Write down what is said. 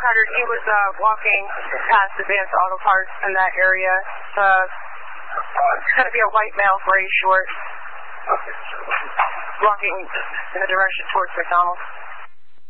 500, he was walking past Advanced Auto Parts in that area. It's going to be a white male, gray shorts, walking in the direction towards McDonald's.